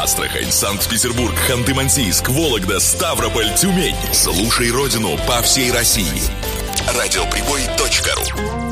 Астрахань, Санкт-Петербург, Ханты-Мансийск, Вологда, Ставрополь, Тюмень. Слушай родину по всей России. Радиоприбой.ру.